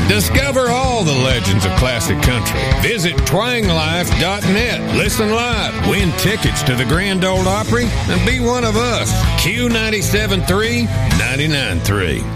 Discover all the legends of classic country. Visit twanglife.net. Listen live, win tickets to the Grand Ole Opry, and be one of us. Q97.3, 99.3.